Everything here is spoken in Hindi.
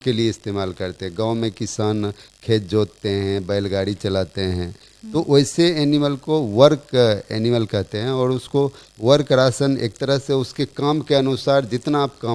के लिए इस्तेमाल करते हैं। गांव में किसान खेत जोतते हैं, बैलगाड़ी चलाते हैं, तो वैसे एनिमल को वर्क एनिमल कहते हैं। और उसको वर्क राशन एक तरह से उसके काम के अनुसार जितना आप काम